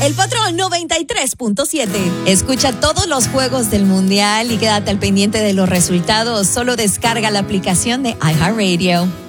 El Patrón 93.7. Escucha todos los juegos del Mundial y quédate al pendiente de los resultados. Solo descarga la aplicación de iHeartRadio.